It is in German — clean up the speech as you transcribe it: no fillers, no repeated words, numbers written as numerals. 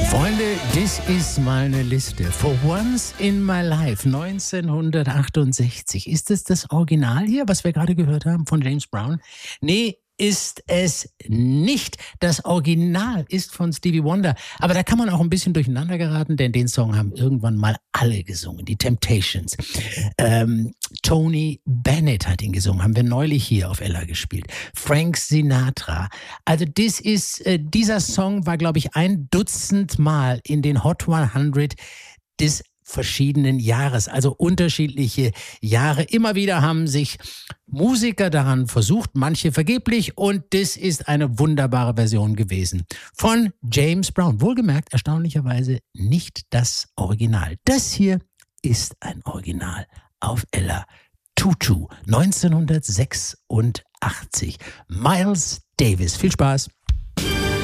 Freunde, das ist meine Liste. For Once in My Life, 1968. Ist es das Original hier, was wir gerade gehört haben von James Brown? Nee, ist es nicht. Das Original ist von Stevie Wonder. Aber da kann man auch ein bisschen durcheinander geraten, denn den Song haben irgendwann mal alle gesungen. Die Temptations. Tony Bennett hat ihn gesungen. Haben wir neulich hier auf Ella gespielt. Frank Sinatra. Also dieser Song war, glaube ich, 1 Dutzend Mal in den Hot 100 des verschiedenen Jahres, also unterschiedliche Jahre. Immer wieder haben sich Musiker daran versucht, manche vergeblich, und das ist eine wunderbare Version gewesen von James Brown. Wohlgemerkt, erstaunlicherweise nicht das Original. Das hier ist ein Original auf Ella. Tutu, 1986. Miles Davis. Viel Spaß.